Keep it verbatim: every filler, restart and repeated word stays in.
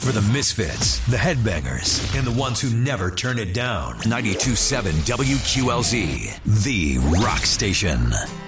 For the misfits, the headbangers, and the ones who never turn it down. ninety-two point seven W Q L Z, the rock station.